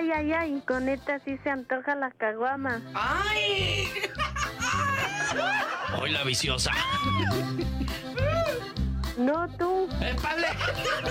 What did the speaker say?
Ay, ay, ay, con esta sí se antoja la caguama. ¡Ay! Hoy la viciosa. No, tú. ¡Épale!